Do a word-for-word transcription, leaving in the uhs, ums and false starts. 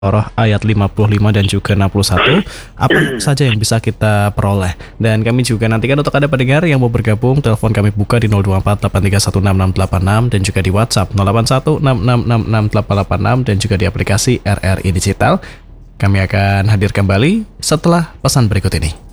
Al-Baqarah ayat lima puluh lima dan juga enam puluh satu, apa saja yang bisa kita peroleh. Dan kami juga nantikan untuk ada pendengar yang mau bergabung, telepon kami buka di nol dua empat delapan tiga satu enam enam delapan enam dan juga di WhatsApp nol delapan satu enam enam enam enam delapan delapan enam dan juga di aplikasi R R I Digital. Kami akan hadir kembali setelah pesan berikut ini.